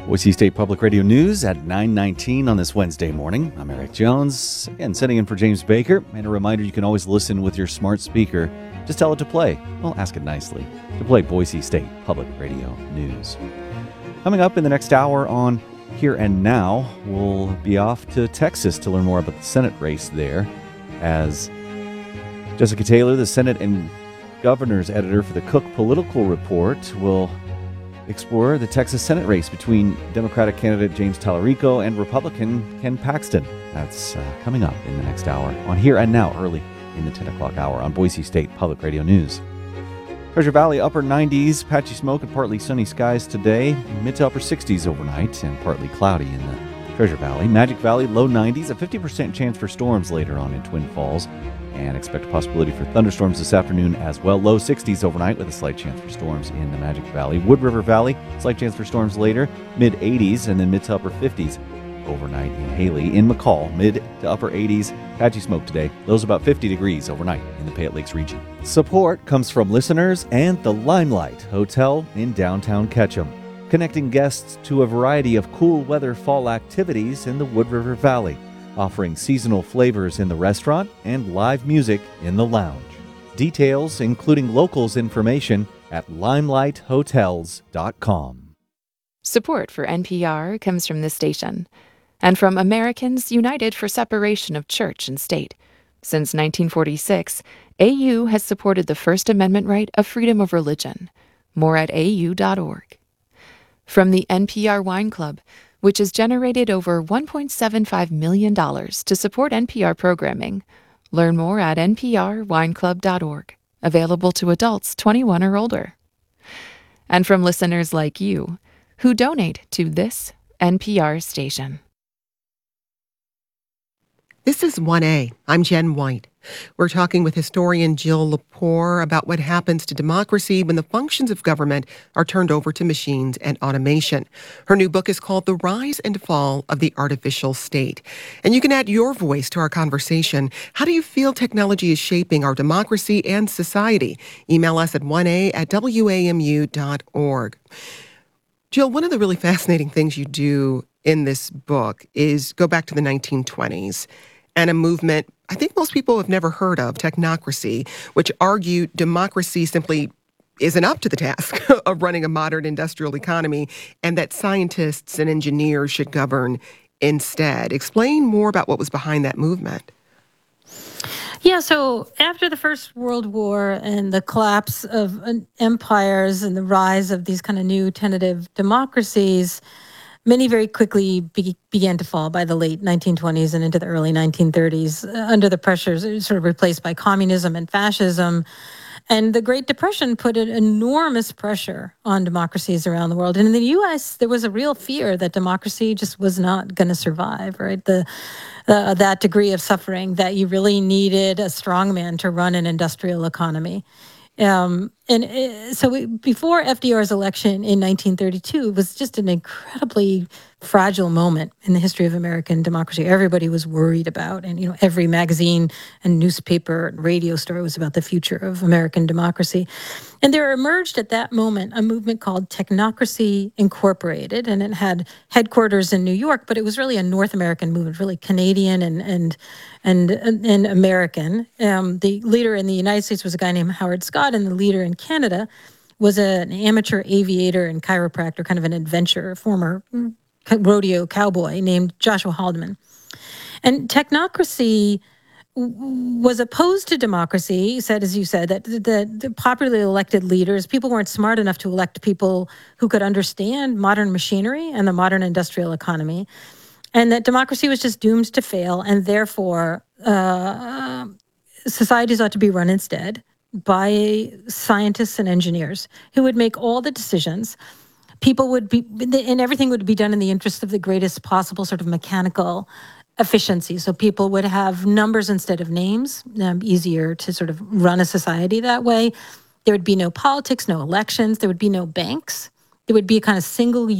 Boise State Public Radio News at 9:19 on this Wednesday morning. I'm Eric Jones, again sitting in for James Baker. And a reminder, you can always listen with your smart speaker. Just tell it to play. Well, ask it nicely. To play Boise State Public Radio News. Coming up in the next hour on Here and Now, we'll be off to Texas to learn more about the Senate race there, as Jessica Taylor, the Senate and Governor's editor for the Cook Political Report, will explore the Texas Senate race between Democratic candidate James Tallarico and Republican Ken Paxton. That's coming up in the next hour on Here and Now, early in the 10 o'clock hour on Boise State Public Radio News. Treasure Valley, upper 90s, patchy smoke and partly sunny skies today. Mid to upper 60s overnight and partly cloudy in the Treasure Valley. Magic Valley, low 90s, a 50% chance for storms later on in Twin Falls. And expect a possibility for thunderstorms this afternoon as well. Low 60s overnight with a slight chance for storms in the Magic Valley. Wood River Valley, slight chance for storms later. Mid 80s and then mid to upper 50s overnight in Haley. In McCall, mid to upper 80s. Patchy smoke today. Lows about 50 degrees overnight in the Payette Lakes region. Support comes from listeners and the Limelight Hotel in downtown Ketchum, connecting guests to a variety of cool weather fall activities in the Wood River Valley, offering seasonal flavors in the restaurant and live music in the lounge. Details, including locals information, at limelighthotels.com. Support for NPR comes from this station and from Americans United for Separation of Church and State. Since 1946, AU has supported the First Amendment right of freedom of religion. More at au.org. From the NPR Wine Club, which has generated over $1.75 million to support NPR programming. Learn more at nprwineclub.org. Available to adults 21 or older. And from listeners like you, who donate to this NPR station. This is 1A. I'm Jen White. We're talking with historian Jill Lepore about what happens to democracy when the functions of government are turned over to machines and automation. Her new book is called The Rise and Fall of the Artificial State. And you can add your voice to our conversation. How do you feel technology is shaping our democracy and society? Email us at 1a@wamu.org. Jill, one of the really fascinating things you do in this book is go back to the 1920s and a movement I think most people have never heard of, technocracy, which argued democracy simply isn't up to the task of running a modern industrial economy and that scientists and engineers should govern instead. Explain more about what was behind that movement. Yeah, so after the First World War and the collapse of empires and the rise of these kind of new tentative democracies, many very quickly began to fall by the late 1920s and into the early 1930s under the pressures sort of replaced by communism and fascism. And the Great Depression put an enormous pressure on democracies around the world. And in the U.S., there was a real fear that democracy just was not going to survive, right? That degree of suffering, that you really needed a strongman to run an industrial economy. Before FDR's election in 1932, it was just an incredibly fragile moment in the history of American democracy. Everybody was worried about, and every magazine and newspaper and radio story was about the future of American democracy. And there emerged at that moment a movement called Technocracy Incorporated, and it had headquarters in New York, but it was really a North American movement, really Canadian and American. The leader in the United States was a guy named Howard Scott, and the leader in Canada was an amateur aviator and chiropractor, kind of an adventurer, former rodeo cowboy named Joshua Haldeman. And technocracy was opposed to democracy. He said, as you said, that the popularly elected leaders, people weren't smart enough to elect people who could understand modern machinery and the modern industrial economy, and that democracy was just doomed to fail, and therefore societies ought to be run instead by scientists and engineers who would make all the decisions. People would be, and everything would be done in the interest of the greatest possible sort of mechanical efficiency. So people would have numbers instead of names, easier to sort of run a society that way. There would be no politics, no elections. There would be no banks. There would be a kind of single